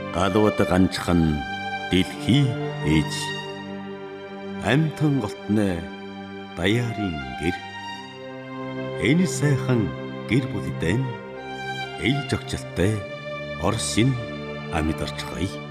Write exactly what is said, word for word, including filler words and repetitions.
галууд ганчхан дэлхий ээж амтан голтны даяарын гэр энэ сайхан гэр бүлдэн ээж огчлолтой Орсын амьд орчгоё.